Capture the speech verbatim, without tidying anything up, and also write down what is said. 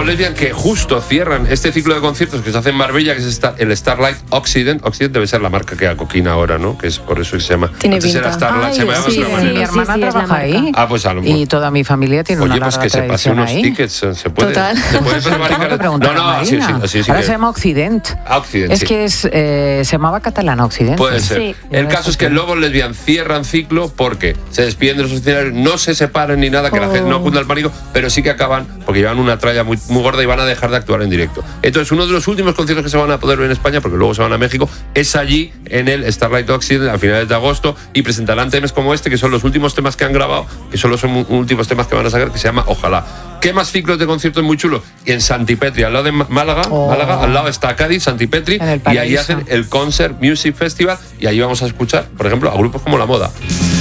Lobo Lesbian, que justo cierran este ciclo de conciertos que se hace en Marbella, que es el Starlight Occident. Occident debe ser la marca que acoquina ahora, ¿no? Que es por eso que se llama. Tiene Antes era Starlight, Ay, se llamaba sí, de otra sí, manera. Mi hermana sí, trabaja ahí. Ah, pues a lo mejor. Y toda mi familia tiene Oye, una pues larga que se pase tradición unos ahí. tickets, se puede. Total. Se puede prevaricar. Tengo que preguntar No, a no, sí, sí, Marina. sí, sí Ahora que- se llama Occident. Ah, Occident, Es sí. que es, eh, se llamaba Catalana Occident. Puede ser. Sí. El caso es que el Lobo Lesbian cierran ciclo porque se despiden de los escenarios, no se separan ni nada, que la Oh. gente no cunda el pánico, pero sí que acaban porque llevan una tralla muy, muy gorda y van a dejar de actuar en directo. Entonces, uno de los últimos conciertos que se van a poder ver en España, porque luego se van a México, es allí en el Starlight Occident a finales de agosto y presentarán temas como este, que son los últimos temas que han grabado, que solo son últimos temas que van a sacar, que se llama Ojalá. ¿Qué más ciclos de conciertos muy chulos? Y en Santipetri, al lado de Málaga, Oh. Málaga, al lado está Cádiz, Santipetri, En el y ahí paraíso. hacen el Concert Music Festival y ahí vamos a escuchar, por ejemplo, a grupos como La Moda.